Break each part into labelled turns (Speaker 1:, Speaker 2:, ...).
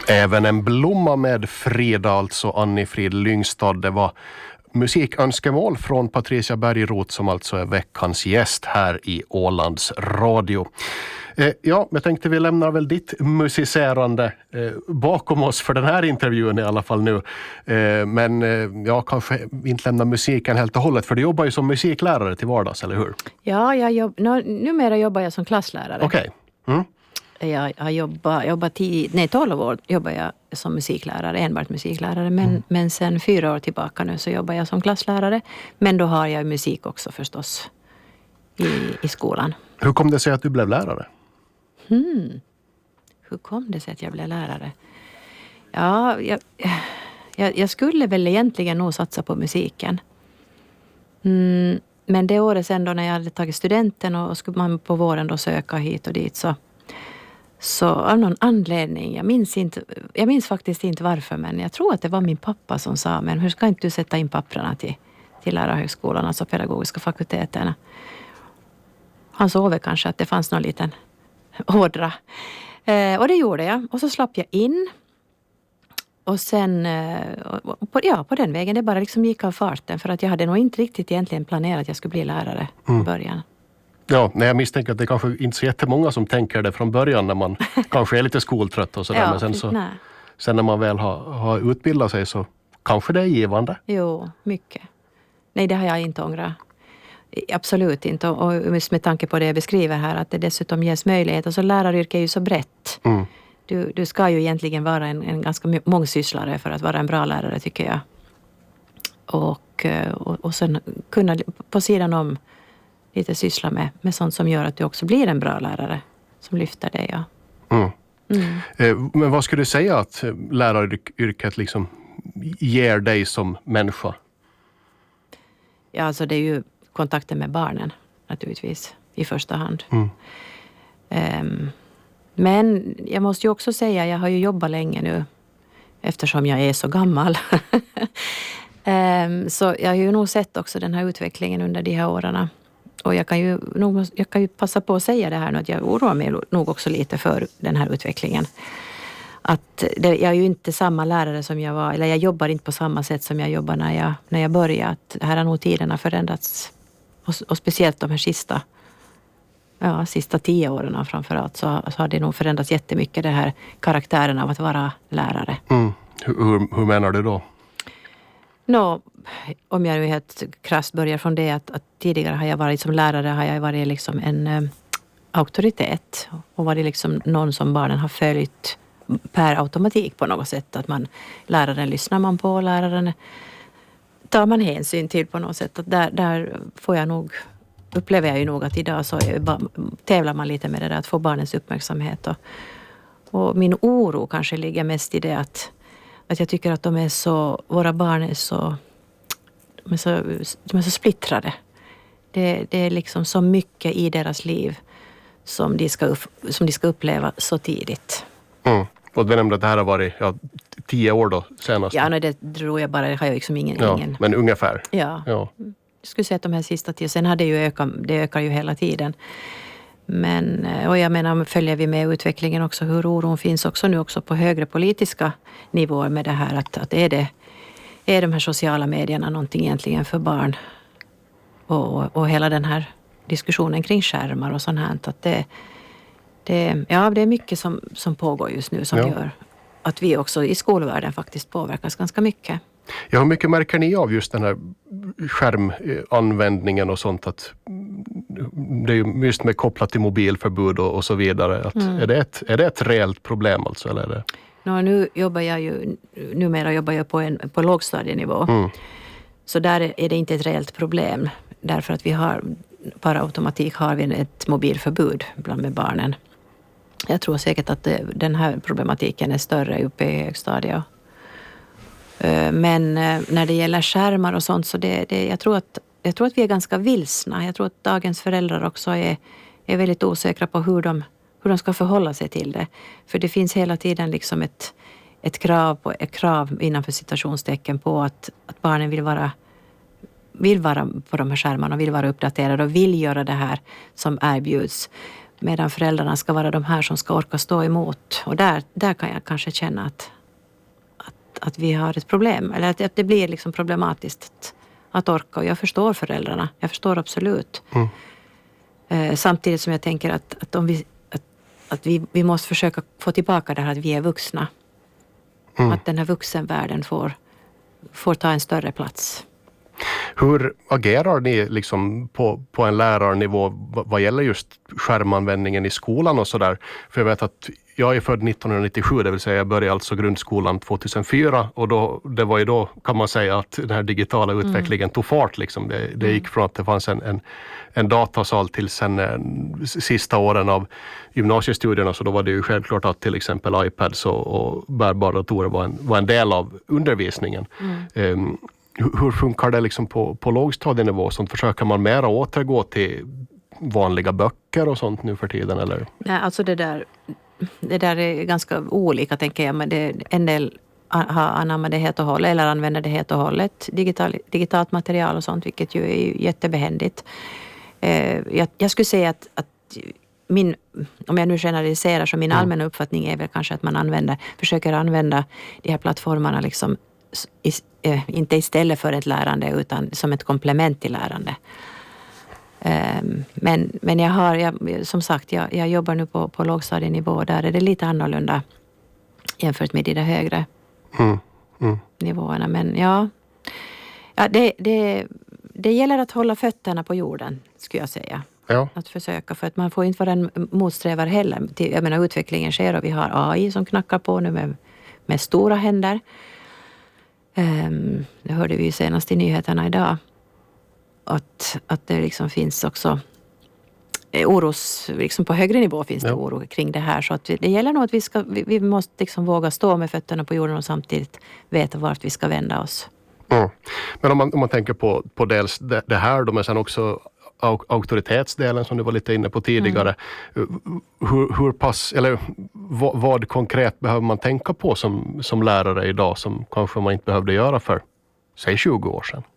Speaker 1: Även en blomma med Frida, alltså Anni-Frid Lyngstad. Det var musikönskemål från Patricia Bergroth som alltså är veckans gäst här i Ålands Radio. Ja, jag tänkte vi lämnar väl ditt musicerande bakom oss för den här intervjun i alla fall nu. Men jag kanske inte lämnar musiken helt och hållet, för du jobbar ju som musiklärare till vardags, eller hur?
Speaker 2: Ja, numera jobbar jag som klasslärare.
Speaker 1: Okej. Mm.
Speaker 2: Jag har jobbat 12 år jobbar jag som musiklärare, enbart musiklärare. Men sen 4 år tillbaka nu så jobbar jag som klasslärare. Men då har jag musik också förstås i skolan.
Speaker 1: Hur kom det sig att du blev lärare?
Speaker 2: Hur kom det sig att jag blev lärare? Ja, jag skulle väl egentligen nog satsa på musiken. Men det året sen då när jag hade tagit studenten och skulle man på våren då söka hit och dit så av någon anledning, jag minns faktiskt inte varför, men jag tror att det var min pappa som sa, men hur ska inte du sätta in papperna till lärarhögskolan, alltså pedagogiska fakulteterna? Han såg kanske att det fanns någon liten ådra. Och det gjorde jag. Och så slapp jag in. Och sen, på den vägen, det bara liksom gick av farten. För att jag hade nog inte riktigt egentligen planerat att jag skulle bli lärare i början.
Speaker 1: Ja, jag misstänker att det kanske inte så jättemånga som tänker det från början när man kanske är lite skoltrött och sådär.
Speaker 2: Ja,
Speaker 1: men sen när man väl har utbildat sig så kanske det är givande.
Speaker 2: Jo, mycket. Nej, det har jag inte ångrat. Absolut inte. Och med tanke på det jag beskriver här, att det dessutom ges möjlighet. Alltså läraryrke är ju så brett. Du ska ju egentligen vara en ganska mångsysslare för att vara en bra lärare, tycker jag. Och sen kunna på sidan om lite syssla med sånt som gör att du också blir en bra lärare som lyfter dig. Ja.
Speaker 1: Men vad skulle du säga att läraryrket liksom ger dig som människa?
Speaker 2: Ja, alltså det är ju kontakten med barnen naturligtvis i första hand. Men jag måste ju också säga, jag har ju jobbat länge nu eftersom jag är så gammal. Så jag har ju nog sett också den här utvecklingen under de här åren. Och jag kan ju passa på att säga det här nu, att jag oroar mig nog också lite för den här utvecklingen. Att jag är ju inte samma lärare som jag var, eller jag jobbar inte på samma sätt som jag jobbar när jag började. Att här har nog tiderna förändrats. Och speciellt de här sista 10 åren framförallt så har det nog förändrats jättemycket, det här karaktären av att vara lärare.
Speaker 1: Hur menar du då?
Speaker 2: Om jag nu helt krasst börjar från det att tidigare har jag varit som lärare, har jag varit liksom en auktoritet och varit liksom någon som barnen har följt per automatik på något sätt. Att läraren lyssnar man på, läraren tar man hänsyn till på något sätt. Att där upplever jag ju nog att idag så tävlar man lite med det där att få barnens uppmärksamhet. Och min oro kanske ligger mest i det att jag tycker att våra barn är så splittrade. Det är liksom så mycket i deras liv som de ska uppleva så tidigt.
Speaker 1: Och du nämnde att det här har varit 10 år då senast.
Speaker 2: Ja, det tror jag bara, det har jag liksom ingen.
Speaker 1: Men ungefär.
Speaker 2: Ja. Jag skulle säga att de här sista 10, sen har det ökar ju hela tiden. Men, och jag menar, följer vi med utvecklingen också, hur oron finns också nu också på högre politiska nivåer med det här, att är de här sociala medierna någonting egentligen för barn? Och hela den här diskussionen kring skärmar och sånt här, att det är mycket som pågår just nu som gör att vi också i skolvärlden faktiskt påverkas ganska mycket.
Speaker 1: Ja, hur mycket märker ni av just den här skärmanvändningen och sånt? Att det är ju just med kopplat till mobilförbud och så vidare. Att är det ett reellt problem alltså? Eller är det?
Speaker 2: Numera jobbar jag på lågstadienivå. Så där är det inte ett reellt problem. Därför att vi har, per automatik har vi ett mobilförbud bland med barnen. Jag tror säkert att den här problematiken är större uppe i högstadiet. Men när det gäller skärmar och sånt så jag tror att vi är ganska vilsna. Jag tror att dagens föräldrar också är väldigt osäkra på hur de ska förhålla sig till det. För det finns hela tiden liksom ett krav innanför citationstecken på att barnen vill vara på de här skärmarna och vill vara uppdaterade och vill göra det här som erbjuds. Medan föräldrarna ska vara de här som ska orka stå emot. Och där kan jag kanske känna att vi har ett problem. Eller att det blir liksom problematiskt att orka. Och jag förstår föräldrarna. Jag förstår absolut. Samtidigt som jag tänker att om vi måste försöka få tillbaka det här att vi är vuxna. Att den här vuxenvärlden får ta en större plats.
Speaker 1: Hur agerar ni liksom på en lärarnivå vad gäller just skärmanvändningen i skolan och sådär? För jag vet att jag är född 1997, det vill säga jag började alltså grundskolan 2004 och det var ju då kan man säga att den här digitala utvecklingen tog fart. Liksom. Det gick från att det fanns en datasal till sen sista åren av gymnasiestudierna, så då var det ju självklart att till exempel iPads och bärbara datorer var en del av undervisningen. Hur funkar det liksom på lågstadienivå? Så försöker man mera återgå till vanliga böcker och sånt nu för tiden? Eller?
Speaker 2: Nej, alltså det där är ganska olika tänker jag. Men en del har anammat det helt och hållet eller använder det helt och hållet. Digitalt material och sånt, vilket ju är jättebehändigt. Jag skulle säga att om jag nu generaliserar, så min allmänna uppfattning är väl kanske att man försöker använda de här plattformarna liksom inte istället för ett lärande utan som ett komplement till lärande. Men som sagt, jag jobbar nu på lågstadienivå. Där är det lite annorlunda jämfört med de där högre nivåerna. Men det gäller att hålla fötterna på jorden, skulle jag säga.
Speaker 1: Ja.
Speaker 2: Att försöka, för att man får inte vara en motsträvare heller. Jag menar, utvecklingen sker och vi har AI som knackar på nu med stora händer. Det hörde vi senast i nyheterna idag. Att det liksom finns också liksom på högre nivå finns det oro kring det här. Så att det gäller nog att vi måste liksom våga stå med fötterna på jorden och samtidigt veta vart vi ska vända oss.
Speaker 1: Men om man tänker på dels det här då, men sen också auktoritetsdelen som du var lite inne på tidigare. Hur pass, eller vad konkret behöver man tänka på som lärare idag som kanske man inte behövde göra för, säg 20 år sedan?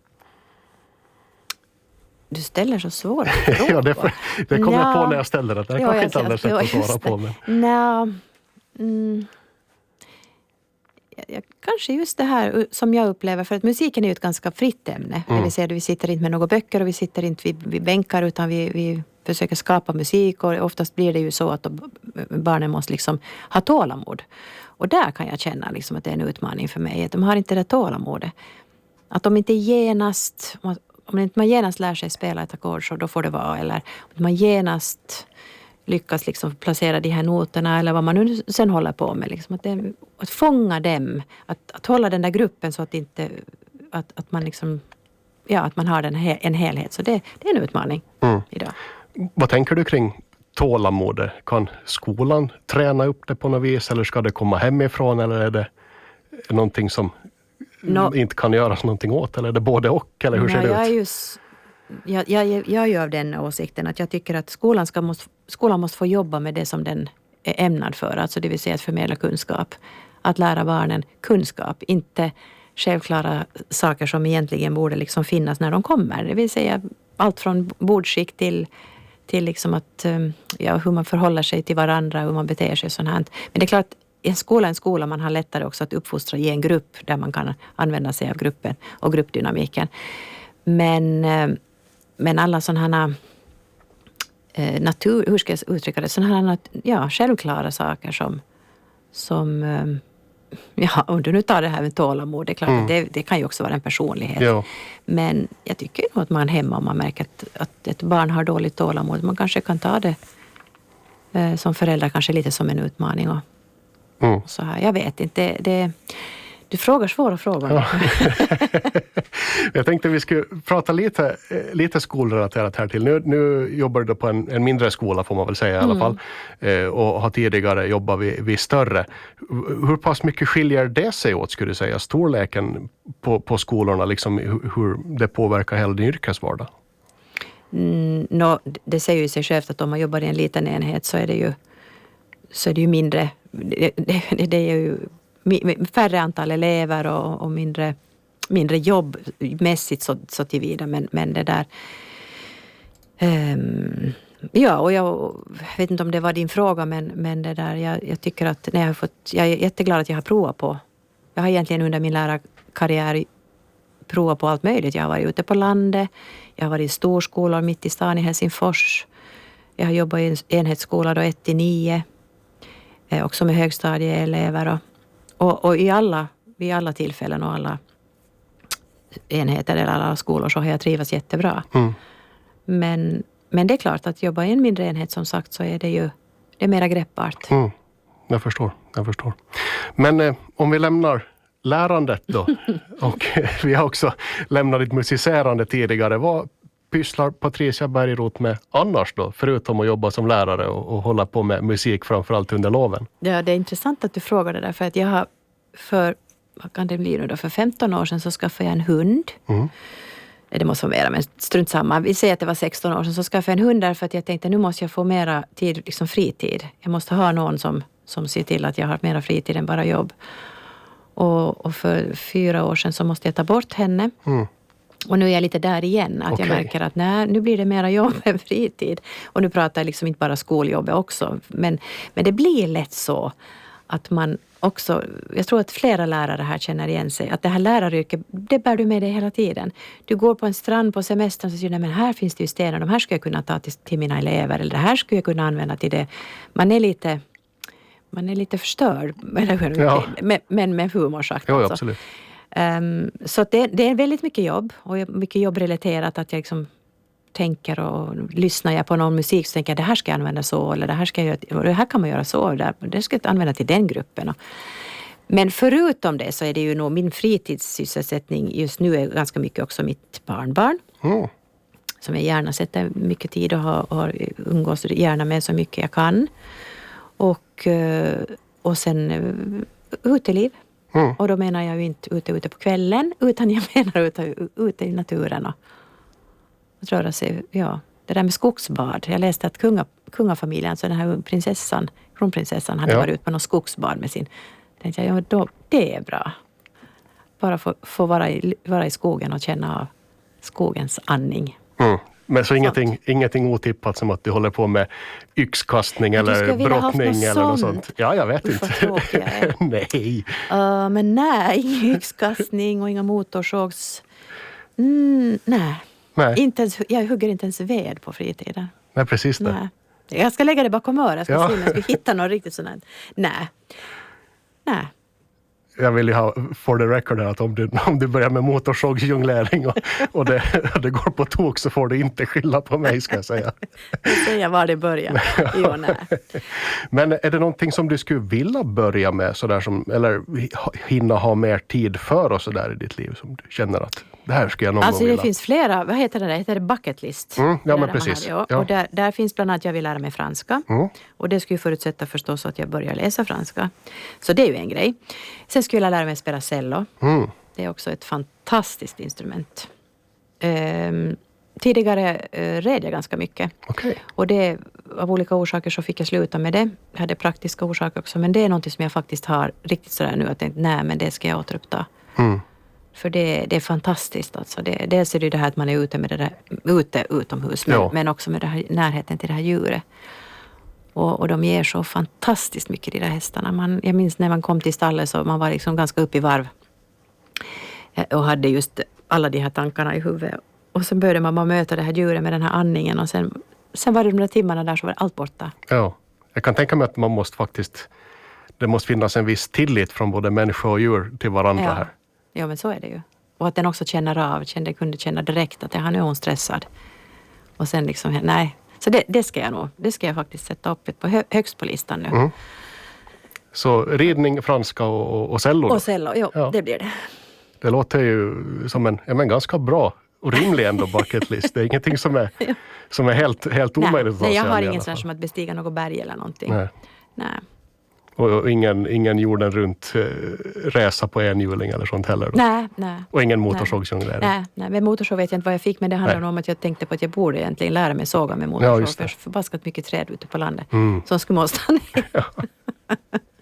Speaker 2: Du ställer så svåra frågor.
Speaker 1: Ja, det kommer jag på när jag ställer det. Det kanske inte alla sätt att svara på. Men... Kanske just det här som jag upplever, för att musiken är ju ett ganska fritt ämne. Det vill säga att vi sitter inte med några böcker och vi sitter inte vid bänkar, utan vi försöker skapa musik, och oftast blir det ju så att barnen måste liksom ha tålamod. Och där kan jag känna liksom att det är en utmaning för mig, att de har inte det tålamodet. Att de inte genast, om inte man genast lär sig spela ett ackord, så då får det vara, eller att man genast lyckas liksom placera de här noterna eller vad man nu sen håller på med. Liksom. Att fånga dem, att hålla den där gruppen så att inte att man liksom, att man har en helhet. Så det är en utmaning idag. Vad tänker du kring tålamodet? Kan skolan träna upp det på något vis, eller ska det komma hemifrån, eller är det någonting som inte kan göras någonting åt, eller är det både och, eller hur ser det ut?
Speaker 2: Jag är ju av den åsikten att jag tycker att skolan måste få jobba med det som den är ämnad för. Alltså det vill säga att förmedla kunskap. Att lära barnen kunskap. Inte självklara saker som egentligen borde liksom finnas när de kommer. Det vill säga allt från bordskick till liksom att, hur man förhåller sig till varandra, hur man beter sig och sånt här. Men det är klart, en skola man har lättare också att uppfostra i en grupp där man kan använda sig av gruppen och gruppdynamiken. Men alla sådana hur ska jag uttrycka det? Sådana självklara saker som om du nu tar det här med tålamod, det är klart att det kan ju också vara en personlighet. Ja. Men jag tycker nog att man hemma, om man märker att ett barn har dåligt tålamod, man kanske kan ta det som förälder kanske lite som en utmaning och så här. Jag vet inte, du frågar svåra frågor. Ja.
Speaker 1: Jag tänkte vi skulle prata lite skolrelaterat här till. Nu jobbar du på en mindre skola, får man väl säga i alla fall. Och har tidigare jobbat vid större. Hur pass mycket skiljer det sig åt, skulle du säga, storleken på skolorna, liksom hur det påverkar hela din yrkesvardag?
Speaker 2: Det säger ju sig självt att om man jobbar i en liten enhet så är det ju mindre. Det är ju färre antal elever och mindre jobbmässigt så tillvida. Men det där Ja, och jag vet inte om det var din fråga, men det där, jag tycker att jag är jätteglad att jag har provat på. Jag har egentligen under min lärarkarriär provat på allt möjligt. Jag har varit ute på landet, jag har varit i storskolor mitt i stan i Helsingfors. Jag har jobbat i en enhetsskola då 1-9, också med högstadieelever. Och vid alla tillfällen och alla enheter eller alla skolor så har jag trivats jättebra. Men det är klart att jobba i en mindre enhet, som sagt, så är det är mera greppbart.
Speaker 1: Jag förstår. Men om vi lämnar lärandet då, och vi har också lämnat ditt musicerande tidigare. Vad pysslar Patricia Bergroth med annars då, förutom att jobba som lärare och hålla på med musik framförallt under loven?
Speaker 2: Ja, det är intressant att du frågar det där, för att jag har vad kan det bli nu då? För 15 år sedan så skaffade jag en hund. Det måste vara mera, men strunt samma. Vi säger att det var 16 år sedan så skaffade jag en hund, därför att jag tänkte nu måste jag få mera tid, liksom fritid. Jag måste ha någon som ser till att jag har mera fritid än bara jobb. Och för 4 år sedan så måste jag ta bort henne. Och nu är jag lite där igen. Att jag märker att nu blir det mera jobb än fritid. Och nu pratar jag liksom inte bara skoljobbet också. Men det blir lätt så att man också, jag tror att flera lärare här känner igen sig, att det här läraryrket, det bär du med dig hela tiden. Du går på en strand på semestern och säger, men här finns det ju stenar, de här ska jag kunna ta till mina elever, eller det här skulle jag kunna använda till det. Man är lite förstörd, men med humor sagt.
Speaker 1: Ja,
Speaker 2: alltså.
Speaker 1: absolut.
Speaker 2: Så att det är väldigt mycket jobb, och mycket jobbrelaterat, att jag liksom tänker, och lyssnar jag på någon musik så tänker jag, det här ska jag använda så, eller det här kan man göra så, det ska jag använda till den gruppen. Men förutom det så är det ju nog min fritidssysselsättning just nu är ganska mycket också mitt barnbarn. Som jag gärna sätter mycket tid och har umgås gärna med så mycket jag kan. Och sen uteliv. Och då menar jag ju inte ute på kvällen, utan jag menar ute i naturen och röra sig, det där med skogsbad. Jag läste att kungafamiljen, så den här kronprinsessan hade varit ute på något skogsbad med sin. Tänkte jag, det är bra. Bara få vara i skogen och känna av skogens andning.
Speaker 1: Men så ingenting otippat som att du håller på med yxkastning eller brottning eller något sånt? Ja, jag vet inte. Nej.
Speaker 2: Men nej, ingen yxkastning och inga motorsågs. Nej. Inte ens, jag hugger inte ens ved på fritiden.
Speaker 1: Nej, precis det.
Speaker 2: Nej. Jag ska lägga det bakom örat. Jag ska se om jag ska hitta något riktigt sådant. Nej.
Speaker 1: Jag vill ju ha for the record att om du börjar med motorsågsjonglering och det går på tok, så får du inte skylla på mig, ska jag säga.
Speaker 2: Jag säger var det börjar. Jo, nej.
Speaker 1: Men är det någonting som du skulle vilja börja med eller hinna ha mer tid för och sådär i ditt liv, som du känner att det här ska jag någon gång vilja?
Speaker 2: Det finns flera, vad heter det där? Heter det bucket list?
Speaker 1: Ja, men precis.
Speaker 2: Ja. Och där finns bland annat jag vill lära mig franska. Och det skulle ju förutsätta förstås att jag börjar läsa franska. Så det är ju en grej. Sen skulle jag lära mig spela cello. Det är också ett fantastiskt instrument. Tidigare red jag ganska mycket. Och det, av olika orsaker så fick jag sluta med det. Jag hade praktiska orsaker också. Men det är något som jag faktiskt har riktigt sådär nu. Att jag tänkte, men det ska jag återuppta. För det är fantastiskt. Alltså. Dels är det här att man är ute med det där, utomhus. Men också med det här, närheten till det här djuret. Och de ger så fantastiskt mycket, de där hästarna. Jag minns när man kom till stallet så man var liksom ganska upp i varv. Och hade just alla de här tankarna i huvudet. Och sen började man möta det här djuret med den här andningen. Och sen var det de där timmarna där så var allt borta. Ja,
Speaker 1: jag kan tänka mig att det måste finnas en viss tillit från både människa och djur till varandra här.
Speaker 2: Ja, men så är det ju. Och att den också kunde känna direkt att nu är hon stressad. Och sen liksom, nej. Så det ska jag faktiskt sätta upp högst på listan nu.
Speaker 1: Så ridning, franska och cello?
Speaker 2: Och cello, det blir det.
Speaker 1: Det låter ju som en ganska bra och rimlig ändå bucket list. Det är ingenting som är helt omöjligt.
Speaker 2: Nej, jag har ingen sån som att bestiga något berg eller någonting. Nej.
Speaker 1: Och ingen jorden runt resa på enhjuling eller sånt heller?
Speaker 2: Nej.
Speaker 1: Och ingen motorsågsjonglering?
Speaker 2: Nej, med motorsåg vet jag inte vad jag fick, men det handlar om att jag tänkte på att jag borde egentligen lära mig såga med motorsåg. För förbaskat mycket träd ute på landet som skulle måste ner.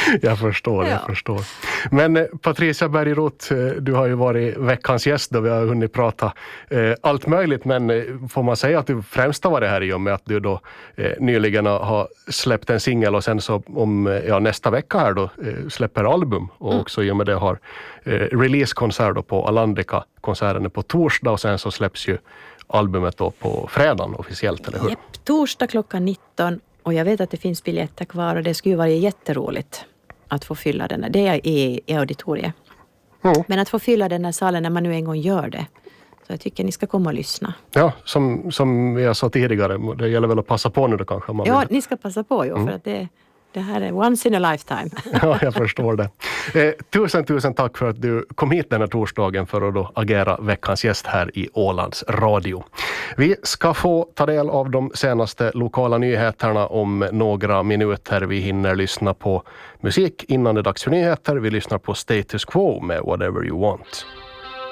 Speaker 1: Jag förstår. Men Patricia Berg-Roth, du har ju varit veckans gäst då vi har hunnit prata allt möjligt, men får man säga att du främst har varit här i och med att du då nyligen har släppt en singel och sen så om nästa vecka här då släpper album och också i och med det har releasekonsert då på Alandica, konserten är på torsdag och sen så släpps ju albumet då på fredagen officiellt, eller hur?
Speaker 2: Japp, torsdag klockan 19 och jag vet att det finns biljetter kvar och det skulle vara jätteroligt att få fylla den här. Det är i auditoriet.
Speaker 1: Mm.
Speaker 2: Men att få fylla den här salen när man nu en gång gör det. Så jag tycker ni ska komma och lyssna.
Speaker 1: Ja, som jag sa tidigare, det gäller väl att passa på nu då kanske.
Speaker 2: Ja, ni ska passa på för att det här är once in a lifetime.
Speaker 1: Ja, jag förstår det. Tusen tack för att du kom hit den här torsdagen för att då agera veckans gäst här i Ålands Radio. Vi ska få ta del av de senaste lokala nyheterna om några minuter. Vi hinner lyssna på musik innan det är dags för nyheter. Vi lyssnar på Status Quo med Whatever You Want.